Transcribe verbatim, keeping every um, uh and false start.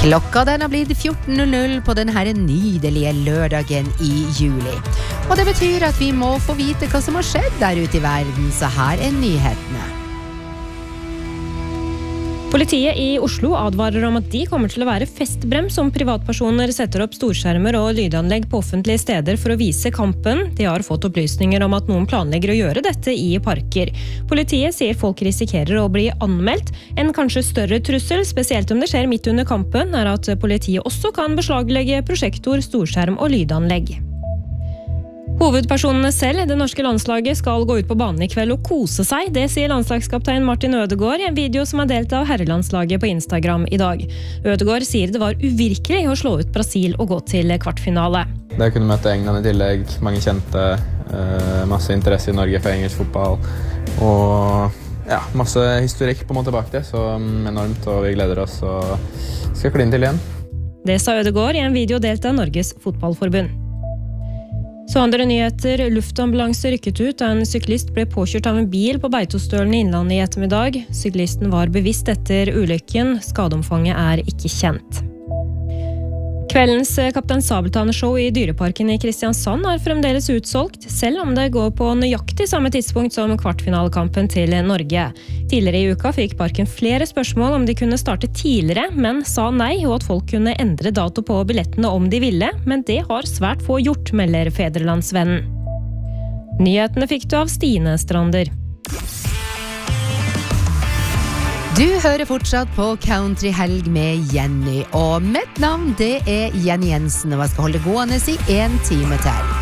Klokka den har blitt fjorten null null på denne nydelige lørdagen i juli. Og det betyr at vi må få vite hva som har skjedd der ute i verden, så her er nyhetene. Politiet i Oslo advarer om at de kommer til å være festbrems om privatpersoner setter opp storskjermer og lydanlegg på offentlige steder for å vise kampen. De har fått opplysninger om at noen planlegger å gjøre dette i parker. Politiet sier folk risikerer å bli anmeldt. En kanskje større trussel, spesielt om det skjer midt under kampen, er at politiet også kan beslaglegge prosjektor, storskjerm og lydanlegg. Hovedpersonene selv, det norske landslaget, skal gå ut på banen i kveld og kose seg. Det sier landslagskaptein Martin Ødegaard i en video som er delt av herrelandslaget på Instagram i dag. Ødegaard sier det var uvirkelig å slå ut Brasil og gå til kvartfinale. Det kunne møte England i tillegg, mange kjente, masse interesse i Norge for engelsk fotball, og ja, masse historikk på en måte bak det, så enormt, og vi gleder oss og skal kline til igjen. Det sa Ødegaard i en video delt av Norges fotballforbund. Så andre nyheter, luftambulanse rykket ut da en syklist ble påkjørt av en bil på Beitostølen i Innlandet i ettermiddag. Syklisten var bevisst etter ulykken, skadeomfanget er ikke kjent. Kveldens Kaptein Sabeltann-show i Dyreparken i Kristiansand er fremdeles utsolgt, selv om det går på nøyaktig samme tidspunkt som kvartfinalekampen til Norge. Tidligere i uka fikk parken flere spørsmål om de kunne starte tidligere, men sa nei, og at folk kunne endre dato på billettene om de ville, men det har svært få gjort, melder Federlandsvennen. Nyhetene fikk du av Stine Strander. Du hører fortsatt på Country Helg med Jenny, og mitt navn det er Jenny Jensen, og jeg skal holde gående i en time til.